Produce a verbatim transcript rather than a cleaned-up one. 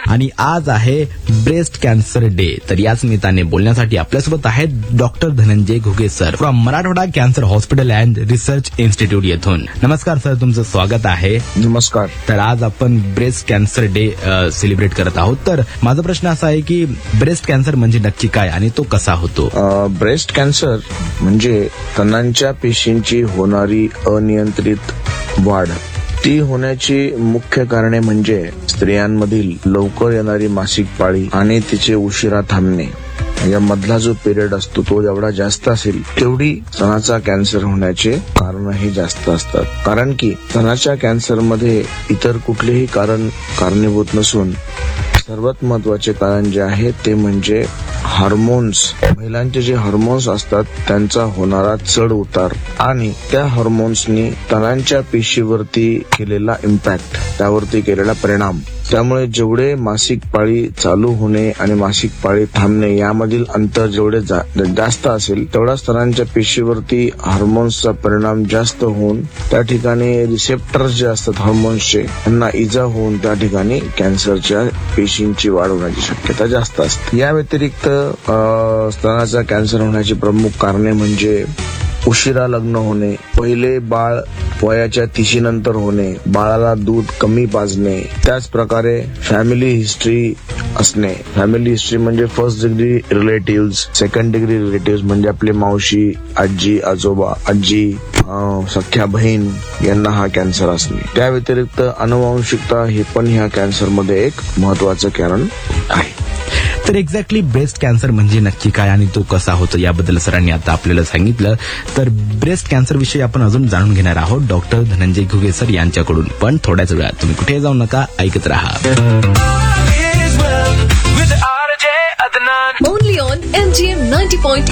आणि आज आहे ब्रेस्ट कॅन्सर डे. तर याच निमित्ताने बोलण्यासाठी आपल्यासोबत आहेत doctor Dhananjay Ghuge sir from Marathwada cancer hospital and research institute येथून. नमस्कार सर, तुमचं स्वागत आहे. नमस्कार. तर आज आपण ब्रेस्ट कॅन्सर डे सेलिब्रेट करत आहोत. तर माझा प्रश्न असा आहे की ब्रेस्ट कॅन्सर म्हणजे नक्की काय आणि तो कसा होतो? ब्रेस्ट कॅन्सर म्हणजे स्तनांच्या पेशींची होणारी अनियंत्रित वाढ. ती होण्याची मुख्य कारणे म्हणजे स्त्रियांमधील लवकर येणारी मासिक पाळी आणि तिचे उशिरा थांबणे. या मधला जो पिरियड असतो तो जेवढा जास्त असेल तेवढी स्तनाचा कॅन्सर होण्याचे कारणही जास्त असतात. कारण की स्तनाच्या कॅन्सरमध्ये इतर कुठलेही कारण कारणीभूत नसून सर्वात महत्वाचे कारण जे आहे ते म्हणजे हार्मोन्स. महिलांचे जे हार्मोन्स असतात त्यांचा होणारा चढ उतार आणि त्या हार्मोन्सनी स्तनांच्या पेशीवरती केलेला इम्पॅक्ट, त्यावरती केलेला परिणाम. त्यामुळे जेवढे मासिक पाळी चालू होणे आणि मासिक पाळी थांबणे यामधील अंतर जेवढे जास्त असेल तेवढा स्तनांच्या पेशीवरती हार्मोन्सचा परिणाम जास्त होऊन त्या ठिकाणी रिसेप्टर्स जे असतात हार्मोन्सचे त्यांना इजा होऊन त्या ठिकाणी कॅन्सरच्या पेशींची वाढ होण्याची शक्यता जास्त असते. या व्यतिरिक्त स्तनाचा कॅन्सर होण्याची प्रमुख कारणे म्हणजे उशिरा लग्न होणे, पहिले बाळ वयाच्या तिशीनंतर होणे, बाळाला दूध कमी पाजणे, त्याच प्रकारे फॅमिली हिस्ट्री असणे. फॅमिली हिस्ट्री म्हणजे first degree relative, second degree relative म्हणजे आपली मावशी, आजी, आजोबा, आजी, सख्या बहीण यांना हा कॅन्सर असणे. त्या व्यतिरिक्त अनुवांशिकता हे पण ह्या कॅन्सरमध्ये एक महत्वाचं कारण आहे. तर एक्झॅक्टली ब्रेस्ट कॅन्सर म्हणजे नक्की काय आणि तो कसा होतो याबद्दल सरांनी आता आपल्याला सांगितलं. तर ब्रेस्ट कॅन्सर विषयी आपण अजून जाणून घेणार आहोत डॉक्टर धनंजय घुगे सर यांच्याकडून. पण थोड्याच वेळात. तुम्ही कुठे जाऊ नका, ऐकत राहा. Only on M G M ninety point